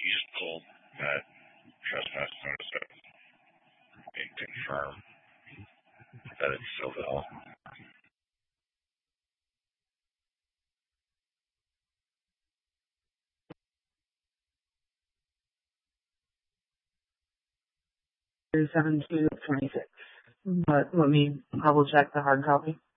You just pull that trespass notice up and confirm that it's still valid. $17.26. But let me double check the hard copy.